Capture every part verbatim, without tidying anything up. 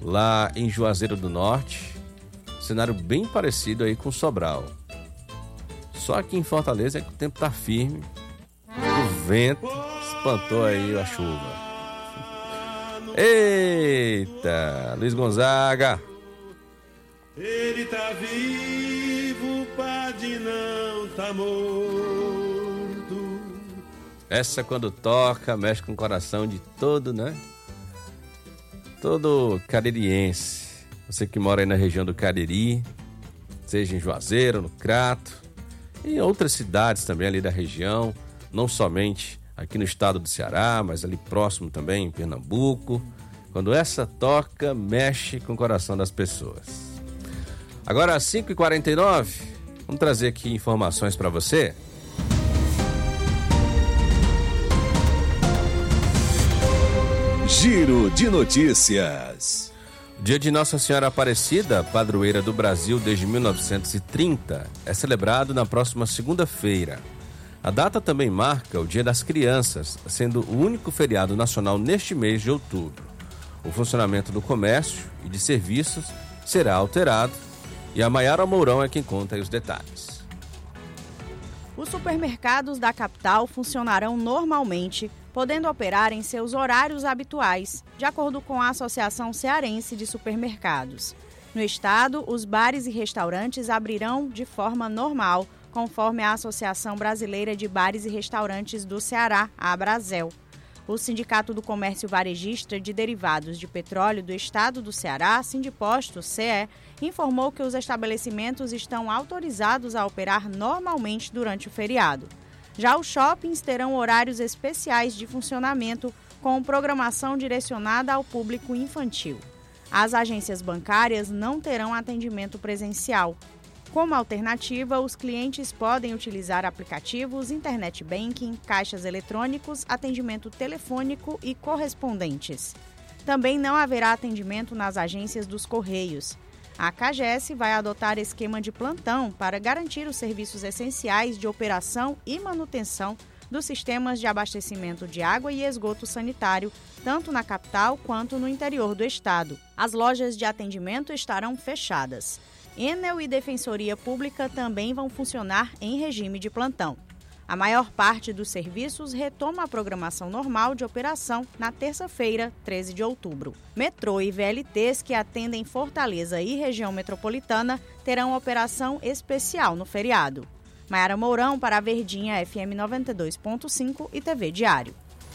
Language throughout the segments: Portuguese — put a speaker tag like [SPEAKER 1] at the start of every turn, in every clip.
[SPEAKER 1] lá em Juazeiro do Norte. Cenário bem parecido aí com Sobral. Só aqui em Fortaleza é que o tempo tá firme. O vento espantou aí a chuva. Eita, Luiz Gonzaga.
[SPEAKER 2] Ele tá vivo, Padre não tá morto.
[SPEAKER 1] Essa quando toca, mexe com o coração de todo, né? Todo caririense. Você que mora aí na região do Cariri, seja em Juazeiro, no Crato, e em outras cidades também ali da região, não somente aqui no estado do Ceará, mas ali próximo também, em Pernambuco. Quando essa toca, mexe com o coração das pessoas. Agora às cinco e quarenta e nove, vamos trazer aqui informações para você.
[SPEAKER 3] Giro de notícias.
[SPEAKER 1] Dia de Nossa Senhora Aparecida, padroeira do Brasil desde mil novecentos e trinta, é celebrado na próxima segunda-feira. A data também marca o Dia das Crianças, sendo o único feriado nacional neste mês de outubro. O funcionamento do comércio e de serviços será alterado e a Maiara Mourão é quem conta aí os detalhes.
[SPEAKER 4] Os supermercados da capital funcionarão normalmente, podendo operar em seus horários habituais, de acordo com a Associação Cearense de Supermercados. No estado, os bares e restaurantes abrirão de forma normal, conforme a Associação Brasileira de Bares e Restaurantes do Ceará, a Abrasel. O Sindicato do Comércio Varejista de Derivados de Petróleo do Estado do Ceará, Sindiposto, C E, informou que os estabelecimentos estão autorizados a operar normalmente durante o feriado. Já os shoppings terão horários especiais de funcionamento com programação direcionada ao público infantil. As agências bancárias não terão atendimento presencial. Como alternativa, os clientes podem utilizar aplicativos, internet banking, caixas eletrônicos, atendimento telefônico e correspondentes. Também não haverá atendimento nas agências dos Correios. A CAGES vai adotar esquema de plantão para garantir os serviços essenciais de operação e manutenção dos sistemas de abastecimento de água e esgoto sanitário, tanto na capital quanto no interior do estado. As lojas de atendimento estarão fechadas. Enel e Defensoria Pública também vão funcionar em regime de plantão. A maior parte dos serviços retoma a programação normal de operação na terça-feira, treze de outubro. Metrô e V L Ts que atendem Fortaleza e região metropolitana terão operação especial no feriado. Maiara Mourão para a Verdinha F M noventa e dois ponto cinco e T V Diário.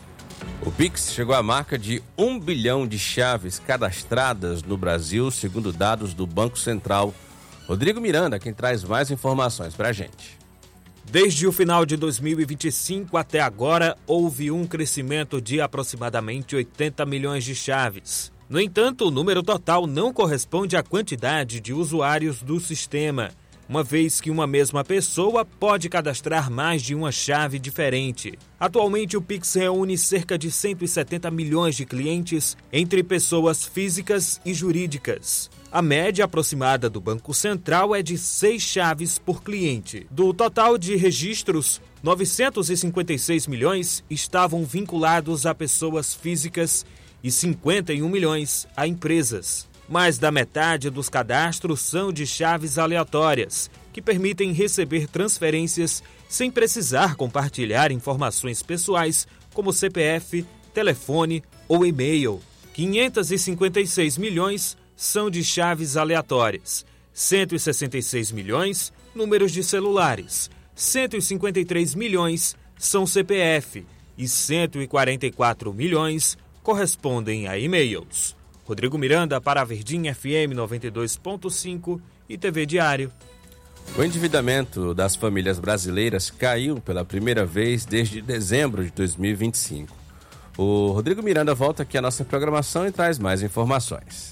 [SPEAKER 1] O Pix chegou à marca de um bilhão de chaves cadastradas no Brasil, segundo dados do Banco Central. Rodrigo Miranda, quem traz mais informações para a gente.
[SPEAKER 5] Desde o final de dois mil e vinte e cinco até agora, houve um crescimento de aproximadamente oitenta milhões de chaves. No entanto, o número total não corresponde à quantidade de usuários do sistema, uma vez que uma mesma pessoa pode cadastrar mais de uma chave diferente. Atualmente, o Pix reúne cerca de cento e setenta milhões de clientes entre pessoas físicas e jurídicas. A média aproximada do Banco Central é de seis chaves por cliente. Do total de registros, novecentos e cinquenta e seis milhões estavam vinculados a pessoas físicas e cinquenta e um milhões a empresas. Mais da metade dos cadastros são de chaves aleatórias, que permitem receber transferências sem precisar compartilhar informações pessoais como C P F, telefone ou e-mail. quinhentos e cinquenta e seis milhões são de chaves aleatórias, cento e sessenta e seis milhões números de celulares, cento e cinquenta e três milhões são C P F e cento e quarenta e quatro milhões correspondem a e-mails. Rodrigo Miranda para a Verdinha F M noventa e dois ponto cinco e T V Diário.
[SPEAKER 1] O endividamento das famílias brasileiras caiu pela primeira vez desde dezembro de dois mil e vinte e cinco. O Rodrigo Miranda volta aqui à nossa programação e traz mais informações.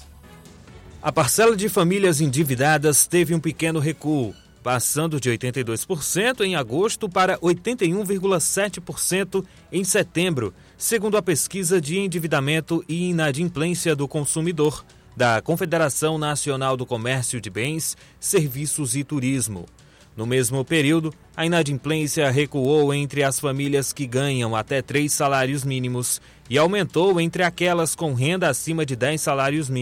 [SPEAKER 5] A parcela de famílias endividadas teve um pequeno recuo, passando de oitenta e dois por cento em agosto para oitenta e um vírgula sete por cento em setembro, segundo a pesquisa de endividamento e inadimplência do consumidor da Confederação Nacional do Comércio de Bens, Serviços e Turismo. No mesmo período, a inadimplência recuou entre as famílias que ganham até três salários mínimos e aumentou entre aquelas com renda acima de dez salários mínimos.